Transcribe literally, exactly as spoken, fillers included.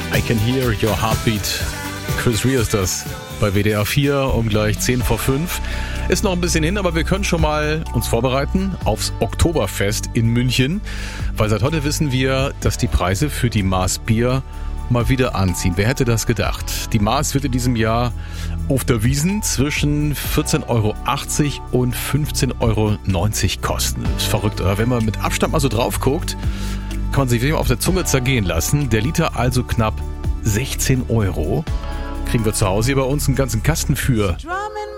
I Can Hear Your Heartbeat. Chris Rea ist das bei W D R vier um gleich zehn vor fünf. Ist noch ein bisschen hin, aber wir können schon mal uns vorbereiten aufs Oktoberfest in München. Weil seit heute wissen wir, dass die Preise für die Maß Bier mal wieder anziehen. Wer hätte das gedacht? Die Maß wird in diesem Jahr auf der Wiesn zwischen vierzehn Euro achtzig und fünfzehn Euro neunzig kosten. Ist verrückt, oder? Wenn man mit Abstand mal so drauf guckt, kann man sich wirklich auf der Zunge zergehen lassen. Der Liter also knapp sechzehn Euro. Kriegen wir zu Hause hier bei uns einen ganzen Kasten für